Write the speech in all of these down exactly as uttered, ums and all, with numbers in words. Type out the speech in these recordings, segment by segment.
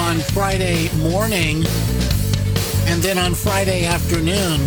on Friday morning, and then on Friday afternoon,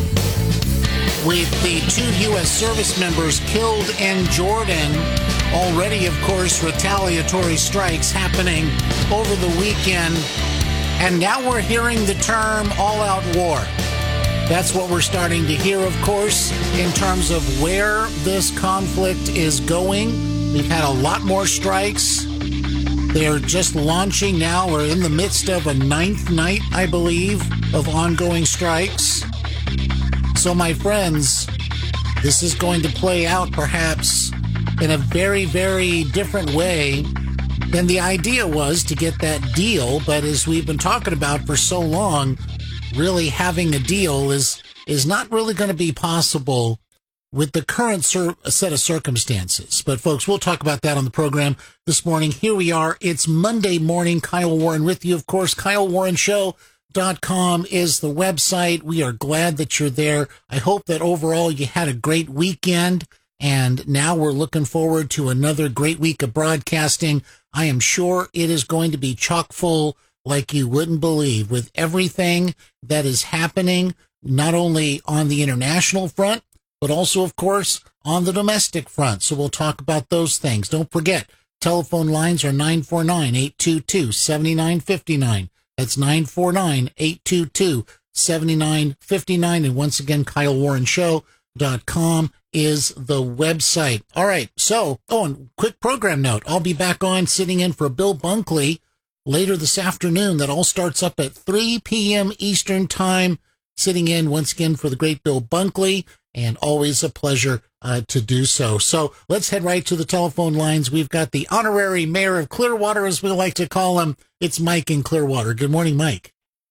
with the two U S service members killed in Jordan. Already, of course, retaliatory strikes happening over the weekend. And now we're hearing the term all-out war. That's what we're starting to hear, of course, in terms of where this conflict is going. We've had a lot more strikes. They're just launching now. We're in the midst of a ninth night, I believe, of ongoing strikes. So, my friends, this is going to play out perhaps in a very, very different way than the idea was to get that deal. But as we've been talking about for so long, really having a deal is is not really going to be possible with the current cir- set of circumstances. But, folks, we'll talk about that on the program this morning. Here we are. It's Monday morning. Kyle Warren with you, of course. Kyle Warren Show. Dot com is the website. We are glad that you're there. I hope that overall you had a great weekend, and now we're looking forward to another great week of broadcasting. I am sure it is going to be chock full like you wouldn't believe, with everything that is happening, not only on the international front, but also, of course, on the domestic front. So we'll talk about those things. Don't forget, telephone lines are nine four nine, eight two two, seven nine five nine. That's nine four nine, eight two two, seven nine five nine. And once again, Kyle Warren Show dot com is the website. All right. So, oh, and quick program note. I'll be back on sitting in for Bill Bunkley later this afternoon. That all starts up at three p.m. Eastern Time. Sitting in once again for the great Bill Bunkley, and always a pleasure uh, to do so. So let's head right to the telephone lines. We've got the honorary mayor of Clearwater, as we like to call him. It's Mike in Clearwater. Good morning, Mike.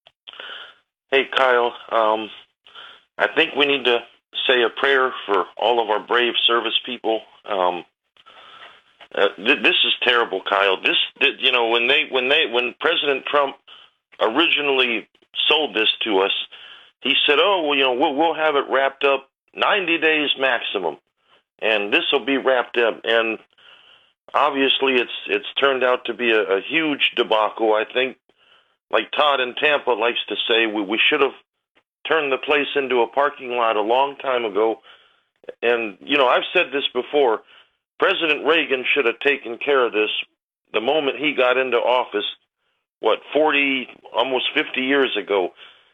Hey, Kyle. Um, I think we need to say a prayer for all of our brave service people. Um, uh, th- this is terrible, Kyle. This, th- you know, when they, when they, when President Trump originally sold this to us, he said, "Oh, well, you know, we'll, we'll have it wrapped up ninety days maximum, and this will be wrapped up." And obviously, it's it's turned out to be a, a huge debacle. I think, like Todd in Tampa likes to say, we, we should have turned the place into a parking lot a long time ago. And, you know, I've said this before. President Reagan should have taken care of this the moment he got into office, what, forty, almost fifty years ago.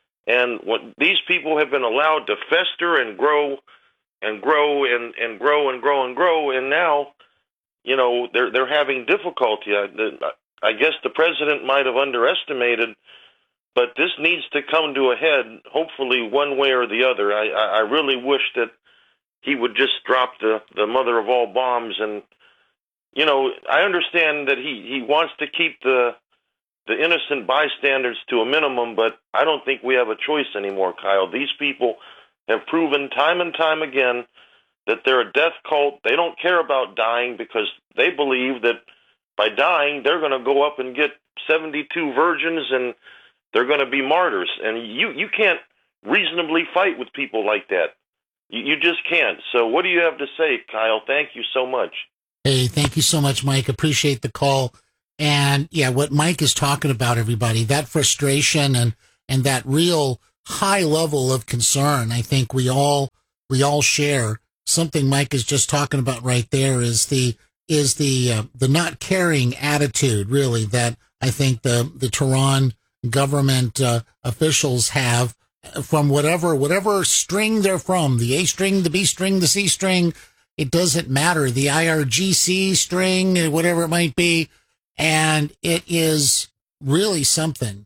And what these people have been allowed to fester and grow and grow and, and grow and grow and grow. And now, you know, they're they're having difficulty. I, I guess the president might have underestimated, but this needs to come to a head, hopefully one way or the other. I, I really wish that he would just drop the, the mother of all bombs. And, you know, I understand that he, he wants to keep the the innocent bystanders to a minimum, but I don't think we have a choice anymore, Kyle. These people have proven time and time again that they're a death cult. They don't care about dying because they believe that by dying, they're going to go up and get seventy-two virgins and they're going to be martyrs. And you, you can't reasonably fight with people like that. You, you just can't. So what do you have to say, Kyle? Thank you so much. Hey, thank you so much, Mike. Appreciate the call. And yeah, what Mike is talking about, everybody, that frustration and, and that real high level of concern, I think we all, we all share. Something Mike is just talking about right there is the, is the, uh, the not caring attitude, really, that I think the, the Tehran government uh, officials have from whatever, whatever string they're from, the A string, the B string, the C string, it doesn't matter, the I R G C string, whatever it might be. And it is really something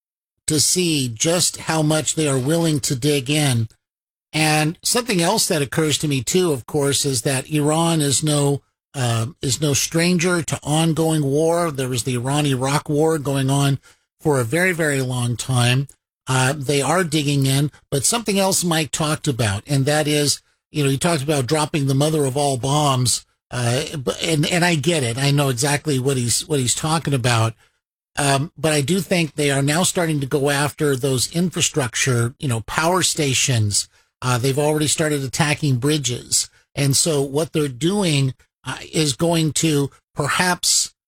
to see just how much they are willing to dig in. And something else that occurs to me, too, of course, is that Iran is no uh, is no stranger to ongoing war. There was the Iran-Iraq war going on for a very, very long time. Uh, they are digging in. But something else Mike talked about, and that is, you know, he talked about dropping the mother of all bombs. Uh, and, and I get it. I know exactly what he's, what he's talking about. Um, but I do think they are now starting to go after those infrastructure, you know, power stations. Uh, they've already started attacking bridges. And so what they're doing uh, is going to perhaps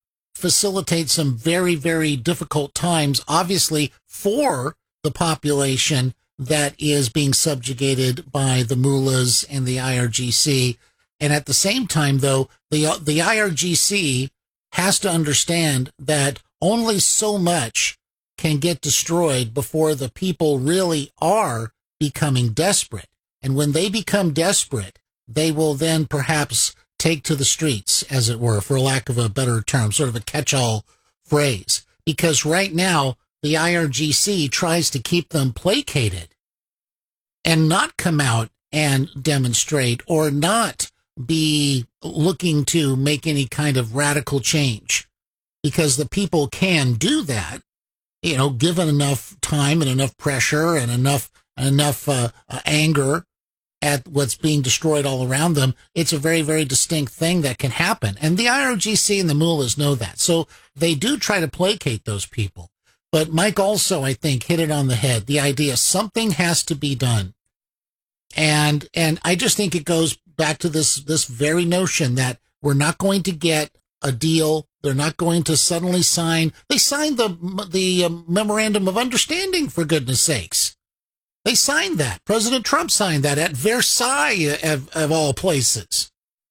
facilitate some very, very difficult times, obviously, for the population that is being subjugated by the mullahs and the I R G C. And at the same time, though, the the I R G C has to understand that only so much can get destroyed before the people really are becoming desperate. And when they become desperate, they will then perhaps take to the streets, as it were, for lack of a better term, sort of a catch-all phrase. Because right now, the I R G C tries to keep them placated and not come out and demonstrate or not be looking to make any kind of radical change, because the people can do that, you know, given enough time and enough pressure and enough enough uh, uh, anger at what's being destroyed all around them. It's a very, very distinct thing that can happen. And the I R G C and the mullahs know that. So they do try to placate those people. But Mike also, I think, hit it on the head. The idea something has to be done. And and I just think it goes back to this this very notion that we're not going to get a deal. They're not going to suddenly sign. They signed the the uh, memorandum of understanding, for goodness sakes. They signed that. President Trump signed that at Versailles, of, of all places.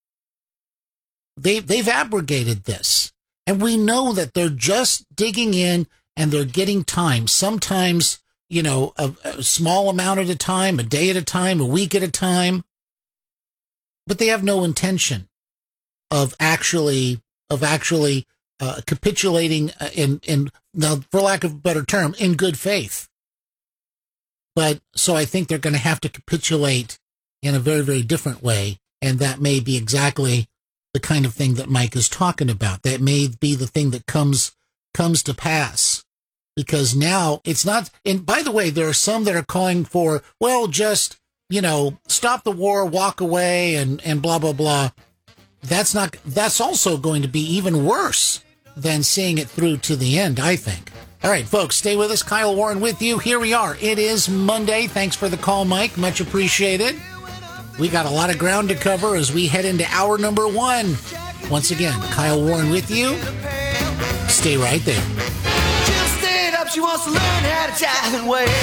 They they've abrogated this, and we know that they're just digging in and they're getting time. Sometimes, you know, a, a small amount at a time, a day at a time, a week at a time. But they have no intention of actually of actually uh, capitulating in in now, for lack of a better term, in good faith. But so I think they're going to have to capitulate in a very, very different way, and that may be exactly the kind of thing that Mike is talking about. That may be the thing that comes comes to pass, because now it's not. And by the way, there are some that are calling for, well, just, you know, stop the war, walk away, and, and blah, blah, blah. That's not, that's also going to be even worse than seeing it through to the end, I think. All right, folks, stay with us. Kyle Warren with you. Here we are. It is Monday. Thanks for the call, Mike. Much appreciated. We got a lot of ground to cover as we head into hour number one. Once again, Kyle Warren with you. Stay right there. Jill stayed up. She wants to learn how to jive and wail.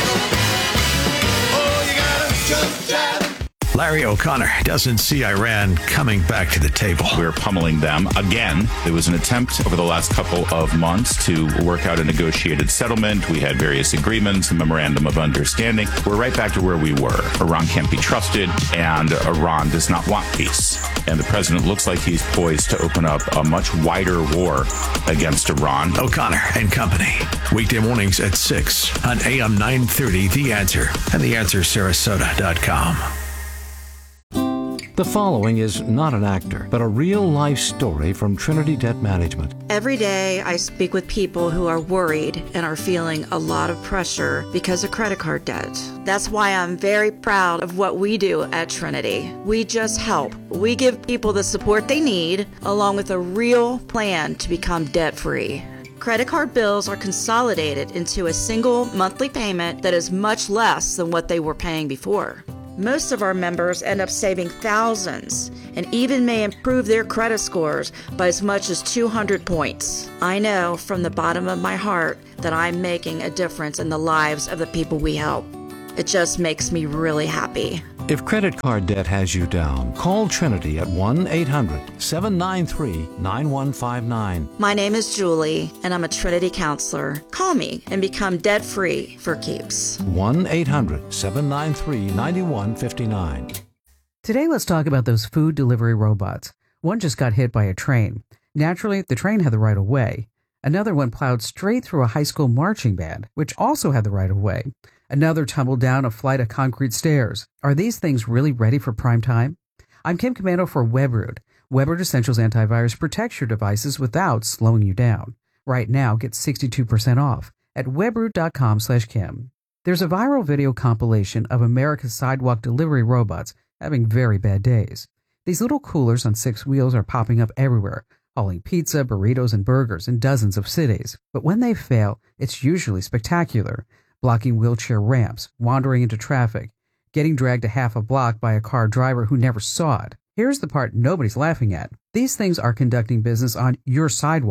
Oh, you gotta jump, jive. Larry O'Connor doesn't see Iran coming back to the table. We're pummeling them again. There was an attempt over the last couple of months to work out a negotiated settlement. We had various agreements, a memorandum of understanding. We're right back to where we were. Iran can't be trusted, and Iran does not want peace. And the president looks like he's poised to open up a much wider war against Iran. O'Connor and Company. Weekday mornings at six on A M nine thirty, The Answer, and the answer sarasota dot com. The following is not an actor, but a real-life story from Trinity Debt Management. Every day I speak with people who are worried and are feeling a lot of pressure because of credit card debt. That's why I'm very proud of what we do at Trinity. We just help. We give people the support they need, along with a real plan to become debt-free. Credit card bills are consolidated into a single monthly payment that is much less than what they were paying before. Most of our members end up saving thousands and even may improve their credit scores by as much as two hundred points. I know from the bottom of my heart that I'm making a difference in the lives of the people we help. It just makes me really happy. If credit card debt has you down, call Trinity at one eight hundred seven nine three nine one five nine. My name is Julie, and I'm a Trinity counselor. Call me and become debt-free for keeps. one eight hundred seven nine three nine one five nine. Today, let's talk about those food delivery robots. One just got hit by a train. Naturally, the train had the right of way. Another one plowed straight through a high school marching band, which also had the right of way. Another tumbled down a flight of concrete stairs. Are these things really ready for prime time? I'm Kim Commando for Webroot. Webroot Essentials Antivirus protects your devices without slowing you down. Right now, get sixty-two percent off at webroot.com slash Kim. There's a viral video compilation of America's sidewalk delivery robots having very bad days. These little coolers on six wheels are popping up everywhere, hauling pizza, burritos, and burgers in dozens of cities. But when they fail, it's usually spectacular. Blocking wheelchair ramps, wandering into traffic, getting dragged a half a block by a car driver who never saw it. Here's the part nobody's laughing at. These things are conducting business on your sidewalks,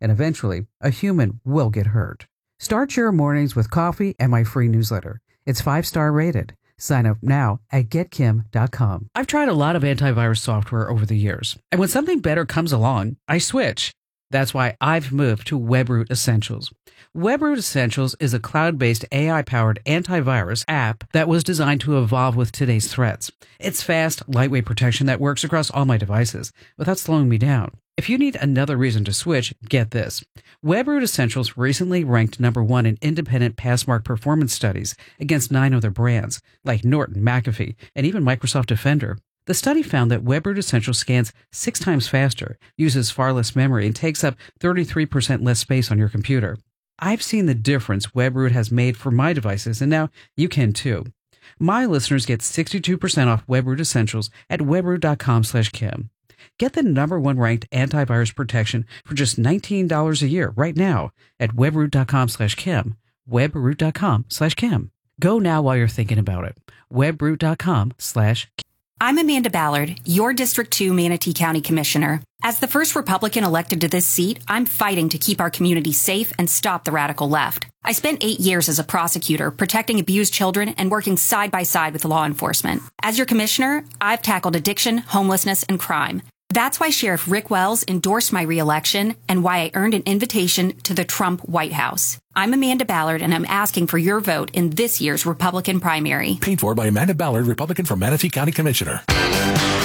and eventually a human will get hurt. Start your mornings with coffee and my free newsletter. It's five-star rated. Sign up now at get kim dot com. I've tried a lot of antivirus software over the years, and when something better comes along, I switch. That's why I've moved to WebRoot Essentials. WebRoot Essentials is a cloud-based A I-powered antivirus app that was designed to evolve with today's threats. It's fast, lightweight protection that works across all my devices without slowing me down. If you need another reason to switch, get this. WebRoot Essentials recently ranked number one in independent Passmark performance studies against nine other brands, like Norton, McAfee, and even Microsoft Defender. The study found that WebRoot Essentials scans six times faster, uses far less memory, and takes up thirty-three percent less space on your computer. I've seen the difference WebRoot has made for my devices, and now you can too. My listeners get sixty-two percent off WebRoot Essentials at webroot.com slash Kim. Get the number one ranked antivirus protection for just nineteen dollars a year right now at webroot.com slash Kim. webroot.com slash Kim. Go now while you're thinking about it. webroot.com slash Kim. I'm Amanda Ballard, your District two Manatee County Commissioner. As the first Republican elected to this seat, I'm fighting to keep our community safe and stop the radical left. I spent eight years as a prosecutor, protecting abused children and working side by side with law enforcement. As your commissioner, I've tackled addiction, homelessness, and crime. That's why Sheriff Rick Wells endorsed my reelection and why I earned an invitation to the Trump White House. I'm Amanda Ballard, and I'm asking for your vote in this year's Republican primary. Paid for by Amanda Ballard, Republican for Manatee County Commissioner.